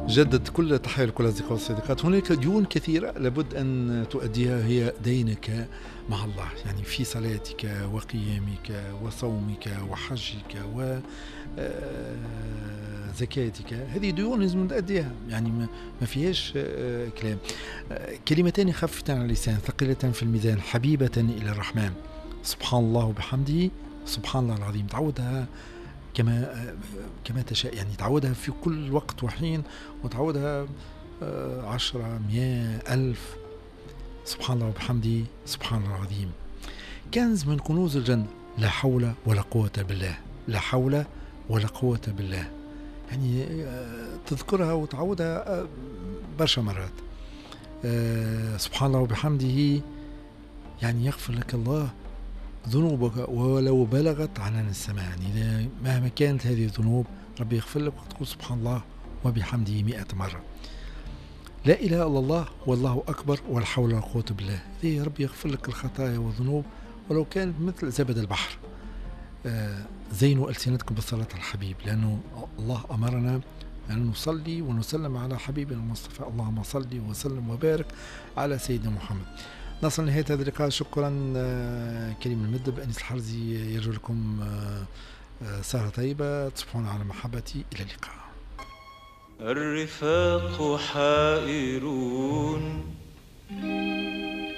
جدد كل التحية لكل الأصدقاء والصديقات. هناك ديون كثيرة لابد أن تؤديها، هي دينك مع الله، يعني في صلاتك وقيامك وصومك وحجك وزكاتك. هذه ديون لازم تأديها، يعني ما فيهاش كلام. كلمتان خفتان على اللسان ثقيلتان في الميزان حبيبة إلى الرحمن، سبحان الله وبحمده سبحان الله العظيم. تعودها كما تشاء، يعني تعودها في كل وقت وحين، وتعودها 10 100 1000. سبحان الله وبحمده سبحان الله العظيم. كنز من كنوز الجنة. لا حول ولا قوة بالله، لا حول ولا قوة بالله، يعني تذكرها وتعودها برشا مرات. سبحان الله وبحمده، يعني يغفر لك الله ذنوبك ولو بلغت عنان السماء، يعني مهما كانت هذه الذنوب ربي يغفر لك وتقول سبحان الله وبحمده 100 مرة. لا إله إلا الله والله أكبر ولا حول ولا قوة بالله، هذه ربي يغفر لك الخطايا والذنوب ولو كانت مثل زبد البحر. زينوا ألسنتكم بالصلاة على الحبيب، لأنه الله أمرنا أن نصلي ونسلم على حبيبنا المصطفى. اللهم صل وسلم وبارك على سيدنا محمد. نصل لنهاية هذا اللقاء. شكرا كريم المدب. أنيس الحرزي يرجو لكم سهرة طيبة، تصبحون على محبتي. إلى اللقاء. الرفاق حائرون